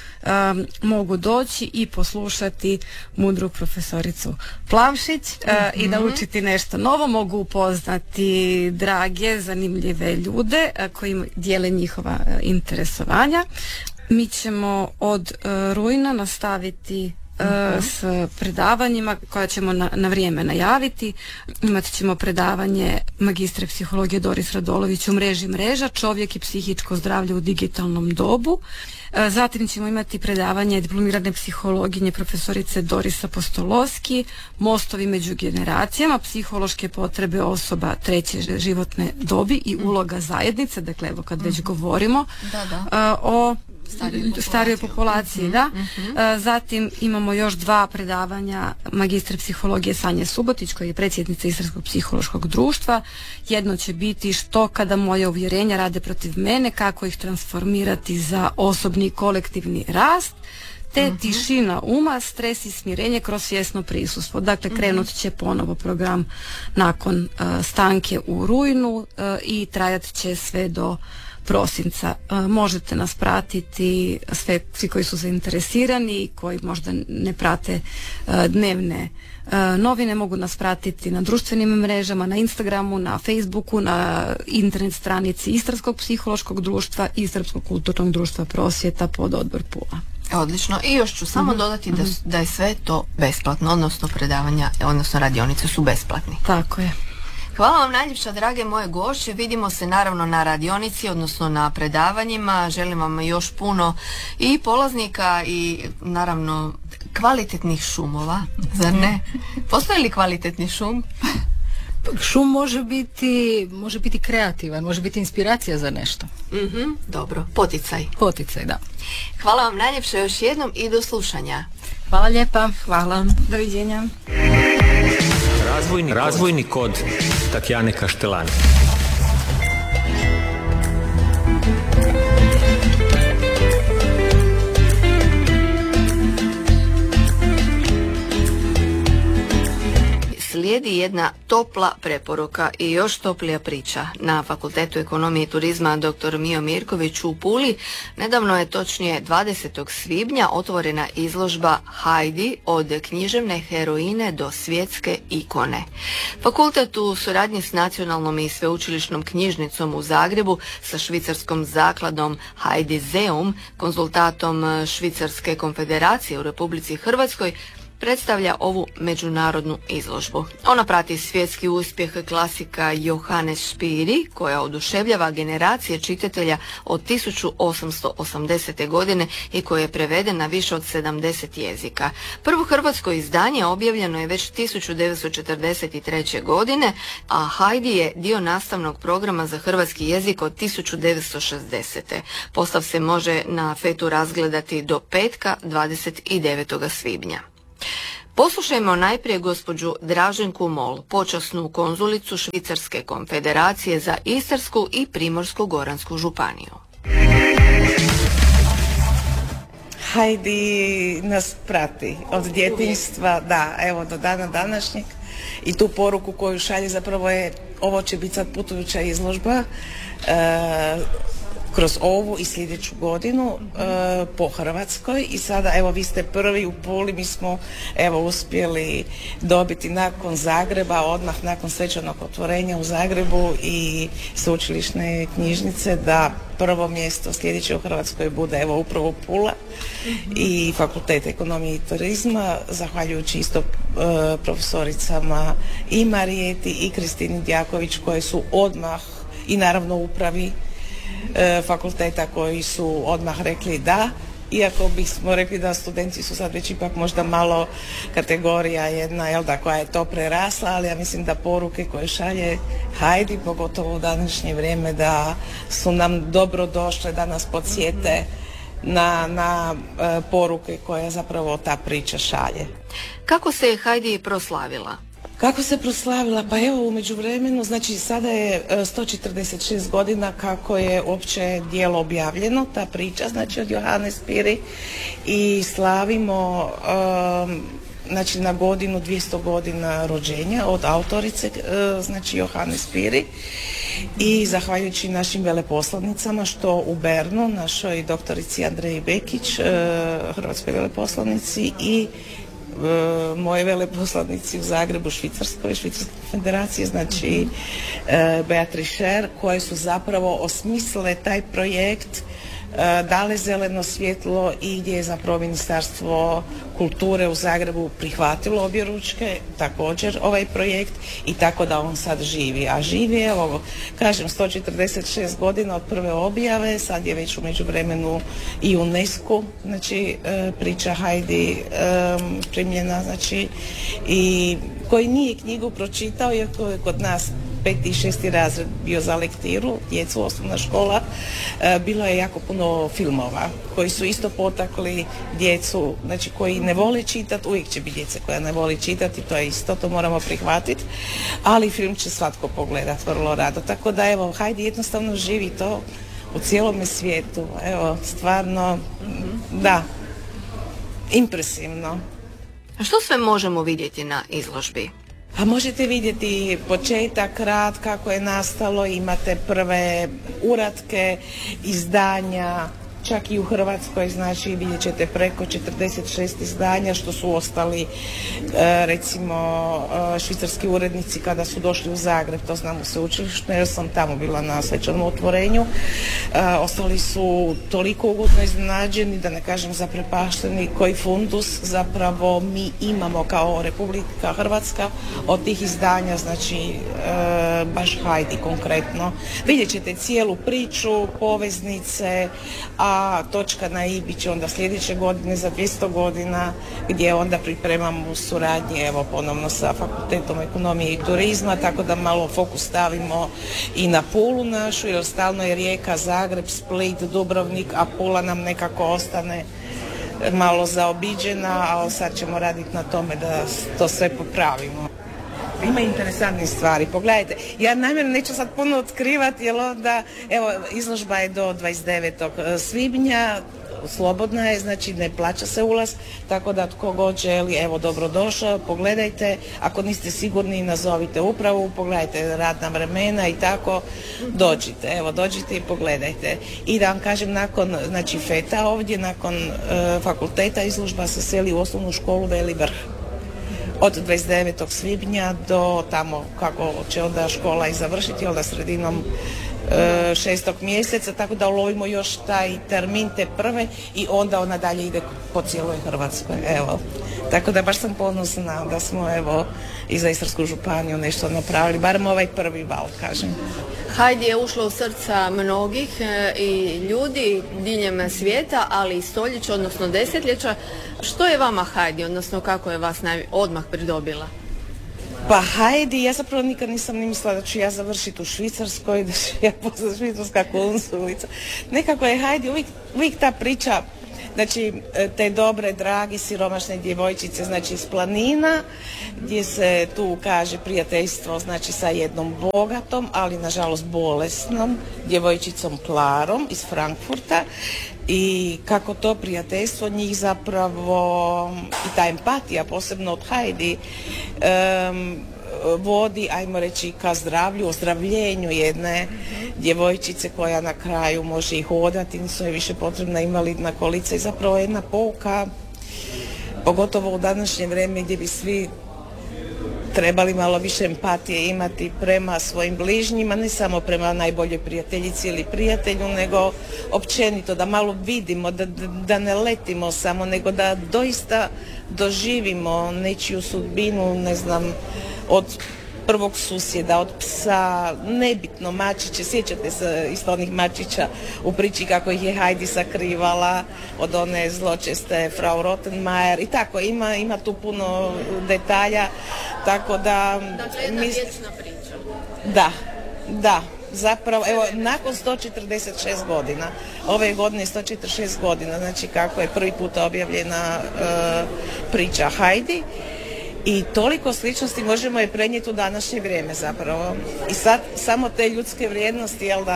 Mogu doći i poslušati mudru profesoricu Plavšić i naučiti nešto novo. Mogu upoznati drage, zanimljive ljude koji dijele njihova interesovanja. Mi ćemo od rujna nastaviti s predavanjima koja ćemo na vrijeme najaviti. Imat ćemo predavanje magistre psihologije Doris Radolović u mreži mreža, čovjek i psihičko zdravlje u digitalnom dobu. Zatim ćemo imati predavanje diplomirane psihologinje profesorice Doris Apostoloski, mostovi među generacijama, psihološke potrebe osoba treće životne dobi i uloga zajednice. Dakle, evo kad već govorimo o starijoj populaciji, da. Zatim imamo još 2 predavanja magistre psihologije Sanje Subotić, koja je predsjednica Istarskog psihološkog društva. Jedno će biti što kada moje uvjerenja rade protiv mene, kako ih transformirati za osobni i kolektivni rast, te tišina uma, stres i smirenje kroz svjesno prisustvo. Dakle, krenut će ponovo program nakon stanke u rujnu i trajat će sve do prosinca. Možete nas pratiti, svi koji su zainteresirani i koji možda ne prate dnevne novine, mogu nas pratiti na društvenim mrežama, na Instagramu, na Facebooku, na internet stranici Istarskog psihološkog društva i Srpskog kulturnog društva prosvjeta pod odbor Pula. Odlično. I još ću samo dodati da je sve to besplatno, odnosno predavanja, odnosno radionice su besplatni. Tako je. Hvala vam najljepša, drage moje gošće. Vidimo se naravno na radionici, odnosno na predavanjima. Želim vam još puno i polaznika i naravno kvalitetnih šumova, zar ne? Postoji li kvalitetni šum? Šum može biti kreativan, može biti inspiracija za nešto. Dobro, poticaj. Poticaj, da. Hvala vam najljepša još jednom i do slušanja. Hvala lijepa. Hvala. Doviđenja. Razvojni kod Tatjane Kaštelani. Slijedi jedna topla preporuka i još toplija priča. Na Fakultetu ekonomije i turizma dr. Mijo Mirković u Puli nedavno je, točnije 20. svibnja, otvorena izložba Hajdi od književne heroine do svjetske ikone. Fakultet u suradnji s Nacionalnom i sveučilišnom knjižnicom u Zagrebu, sa švicarskom zakladom Heidiseum, konzultatom Švicarske konfederacije u Republici Hrvatskoj predstavlja ovu međunarodnu izložbu. Ona prati svjetski uspjeh klasika Johannes Spiri, koja oduševljava generacije čitatelja od 1880. godine i koja je prevedena na više od 70 jezika. Prvo hrvatsko izdanje objavljeno je već 1943. godine, a Heidi je dio nastavnog programa za hrvatski jezik od 1960. Postav se može na FET-u razgledati do petka 29. svibnja. Poslušajmo najprije gospođu Draženku Mol, počasnu konzulicu Švicarske konfederacije za Istarsku i Primorsko-goransku županiju. Heidi nas prati od djetinjstva, da, evo do dana današnjeg, i tu poruku koju šalje zapravo je, ovo će biti sad putujuća izložba kroz ovu i sljedeću godinu po Hrvatskoj. I sada evo vi ste prvi u Puli, mi smo evo uspjeli dobiti nakon Zagreba, odmah nakon svečanog otvorenja u Zagrebu i sveučilišne knjižnice, da prvo mjesto sljedeće u Hrvatskoj bude evo upravo Pula i Fakultet ekonomije i turizma, zahvaljujući isto profesoricama i Marijeti i Kristini Djaković, koje su odmah, i naravno upravi fakulteta, koji su odmah rekli da, iako bismo rekli da studenti su sad već ipak možda malo kategorija jedna, jel da, koja je to prerasla, ali ja mislim da poruke koje šalje Heidi, pogotovo u današnje vrijeme, da su nam dobro došle, da nas podsjete na poruke koje zapravo ta priča šalje. Kako se je Heidi proslavila? Kako se proslavila? Pa evo, u međuvremenu, znači sada je 146 godina kako je uopće djelo objavljeno, ta priča, znači od Johannes Spiri, i slavimo znači na godinu 200 godina rođenja od autorice, znači Johannes Spiri, i zahvaljujući našim veleposlanicama, što u Bernu, našoj doktorici Andreji Bekić, hrvatskoj veleposlanici, i moje veleposlanici u Zagrebu, Švicarskoj federacije, znači Beatrice Scher, koje su zapravo osmislile taj projekt, dale zeleno svjetlo, i gdje je zapravo Ministarstvo kulture u Zagrebu prihvatilo objeručke također ovaj projekt, i tako da on sad živi. A živi, evo, kažem, 146 godina od prve objave, sad je već u međuvremenu i UNESCO, znači priča Heidi primljena, znači, i koji nije knjigu pročitao, iako je kod nas 5. i 6. razred bio za lektiru, djecu, osnovna škola, bilo je jako puno filmova koji su isto potakli djecu, znači koji ne vole čitati, uvijek će biti djece koja ne voli čitati, to je isto, to moramo prihvatiti, ali film će svatko pogledati vrlo rado. Tako da evo, Heidi jednostavno živi to u cijelome svijetu, evo, stvarno, da, impresivno. A što sve možemo vidjeti na izložbi? A možete vidjeti početak, rad, kako je nastalo, imate prve uratke, izdanja, čak i u Hrvatskoj, znači vidjet ćete preko 46 izdanja, što su ostali recimo švicarski urednici kada su došli u Zagreb, to znam u sveučilištu jer sam tamo bila na svečanom otvorenju, ostali su toliko ugodno iznenađeni, da ne kažem zaprepašteni, koji fundus zapravo mi imamo kao Republika Hrvatska od tih izdanja, znači baš Heidi konkretno. Vidjet ćete cijelu priču, poveznice, a točka na i bit će onda sljedeće godine za 200 godina, gdje onda pripremamo u suradnji, evo, ponovno sa Fakultetom ekonomije i turizma, tako da malo fokus stavimo i na Pulu našu, jer stalno je Rijeka, Zagreb, Split, Dubrovnik, a Pula nam nekako ostane malo zaobiđena, ali sad ćemo raditi na tome da to sve popravimo. Ima interesantnih stvari, pogledajte. Ja namjerno neću sad puno otkrivati, jer onda, evo, izložba je do 29. svibnja, slobodna je, znači ne plaća se ulaz, tako da tko god želi, evo, dobrodošao, pogledajte, ako niste sigurni, nazovite upravu, pogledajte radna vremena i tako, dođite, evo, dođite i pogledajte. I da vam kažem, nakon, znači, FET-a ovdje, nakon fakulteta, izložba se seli u osnovnu školu Veli Vrh. Od 29. svibnja do tamo kako će onda škola i završiti, onda sredinom 6. mjeseca, tako da ulovimo još taj termin te prve, i onda ona dalje ide po cijeloj Hrvatskoj. Evo, Tako da baš sam ponosna da smo evo i za Istarsku županiju nešto napravili, barem ovaj prvi val, kažem. Heidi je ušla u srca mnogih i ljudi diljem svijeta, ali i stoljeća, odnosno desetljeća. Što je vama Heidi, odnosno kako je vas odmah pridobila? Pa Heidi, ja zapravo nikad nisam ni mislila da ću ja završiti u Švicarskoj, da ću ja postati švicarska konzulica. Nekako je Heidi uvijek ta priča, znači te dobre, dragi, siromašne djevojčice, znači iz planina, gdje se tu kaže prijateljstvo, znači sa jednom bogatom, ali nažalost bolesnom djevojčicom Klarom iz Frankfurta, i kako to prijateljstvo njih zapravo i ta empatija, posebno od Heidi, vodi, ajmo reći, ka zdravlju, ozdravljenju jedne djevojčice koja na kraju može i hodati, nisu je više potrebna invalidna kolica, i zapravo jedna pouka, pogotovo u današnje vrijeme gdje bi svi trebali malo više empatije imati prema svojim bližnjima, ne samo prema najboljoj prijateljici ili prijatelju, nego općenito da malo vidimo, da ne letimo samo, nego da doista doživimo nečiju sudbinu, ne znam, od prvog susjeda, od psa, nebitno, mačiće, sjećate se isto onih mačića u priči kako ih je Heidi sakrivala od one zločeste Frau Rottenmeier i tako, ima tu puno detalja, tako da... Dakle, jedna vječna priča. Da, zapravo, evo, nakon 146 godina, ove godine 146 godina, znači kako je prvi puta objavljena priča Heidi, i toliko sličnosti možemo je prenijeti u današnje vrijeme zapravo. I sad samo te ljudske vrijednosti, jel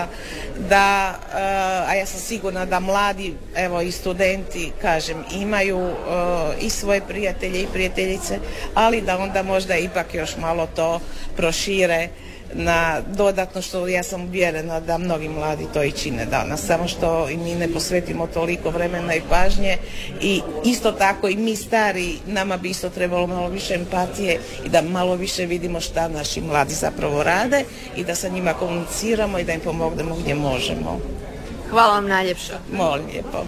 a ja sam sigurna da mladi, evo i studenti, kažem, imaju i svoje prijatelje i prijateljice, ali da onda možda ipak još malo to prošire na dodatno, što ja sam uvjerena da mnogi mladi to i čine danas, samo što i mi ne posvetimo toliko vremena i pažnje, i isto tako i mi stari, nama bi isto trebalo malo više empatije i da malo više vidimo šta naši mladi zapravo rade i da sa njima komuniciramo i da im pomognemo gdje možemo. Hvala vam najljepša. Molim lijepo.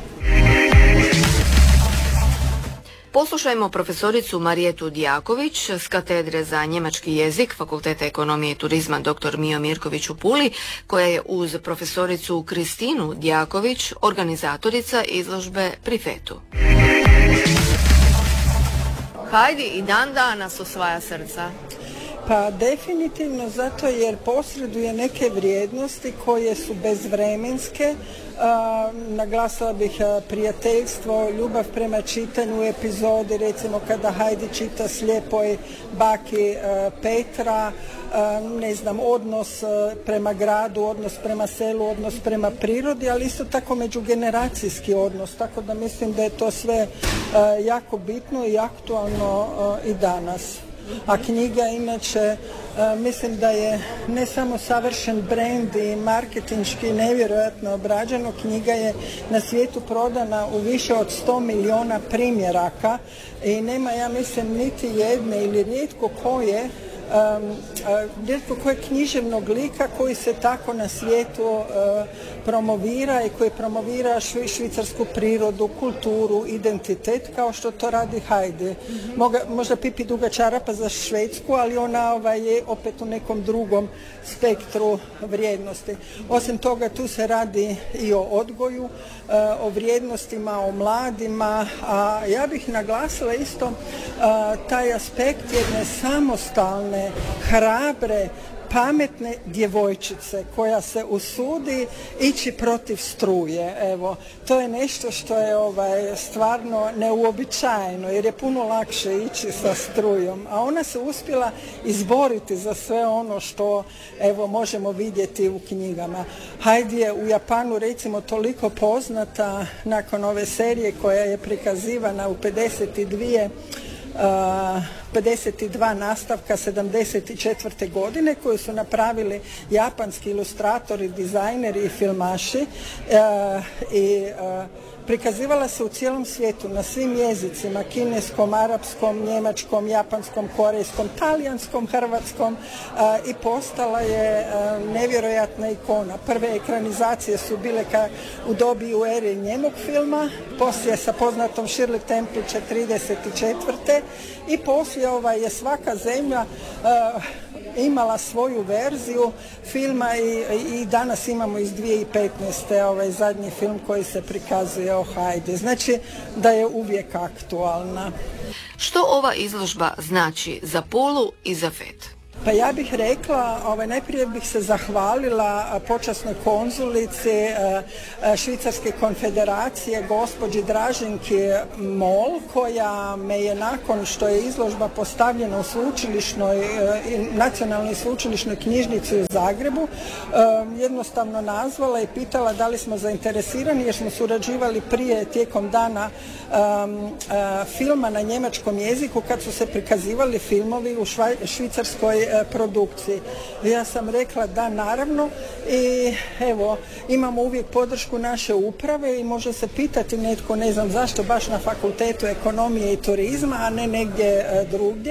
Poslušajmo profesoricu Marijetu Djaković s katedre za njemački jezik Fakulteta ekonomije i turizma dr. Mijo Mirković u Puli, koja je uz profesoricu Kristinu Djaković organizatorica izložbe pri FET-u. Heidi i dan danas osvaja srca. Pa definitivno zato jer posreduje neke vrijednosti koje su bezvremenske. Naglasila bih prijateljstvo, ljubav prema čitanju u epizodi, recimo kada Heidi čita slijepoj baki Petra, ne znam, odnos prema gradu, odnos prema selu, odnos prema prirodi, ali isto tako međugeneracijski odnos, tako da mislim da je to sve jako bitno i aktualno i danas. A knjiga inače mislim da je ne samo savršen brand i marketinški nevjerojatno obrađeno, knjiga je na svijetu prodana u više od 100 milijuna primjeraka i nema, ja mislim, niti jedne ili rijetko koje književnog lika koji se tako na svijetu promovira i koji promovira švicarsku prirodu, kulturu, identitet kao što to radi Heidi. Možda pipi duga čarapa za Švedsku, ali ona je opet u nekom drugom spektru vrijednosti. Osim toga tu se radi i o odgoju, o vrijednostima, o mladima, a ja bih naglasila isto taj aspekt jedne samostalne, hrabre, pametne djevojčice koja se usudi ići protiv struje. Evo, to je nešto što je stvarno neuobičajeno jer je puno lakše ići sa strujom, a ona se uspjela izboriti za sve ono što evo možemo vidjeti u knjigama. Heidi je u Japanu recimo toliko poznata nakon ove serije koja je prikazivana u 52 52 nastavka 74. godine koje su napravili japanski ilustratori, dizajneri i filmaši i prikazivala se u cijelom svijetu na svim jezicima, kineskom, arapskom, njemačkom, japanskom, korejskom, talijanskom, hrvatskom i postala je nevjerojatna ikona. Prve ekranizacije su bile u dobi u eri njemog filma, poslije sa poznatom Shirley Temple 34. i poslije je svaka zemlja imala svoju verziju filma i danas imamo iz 2015. Zadnji film koji se prikazuje o Hajdi. Znači da je uvijek aktualna. Što ova izložba znači za Pulu i za FET? Pa ja bih rekla, najprije bih se zahvalila počasnoj konzulici Švicarske konfederacije, gospođi Draženki Mol, koja me je nakon što je izložba postavljena u nacionalnoj sveučilišnoj knjižnici u Zagrebu, jednostavno nazvala i pitala da li smo zainteresirani jer smo surađivali prije tijekom dana filma na njemačkom jeziku kad su se prikazivali filmovi u švicarskoj produkciji. Ja sam rekla da naravno i evo imamo uvijek podršku naše uprave i može se pitati netko, ne znam zašto baš na Fakultetu ekonomije i turizma, a ne negdje drugdje.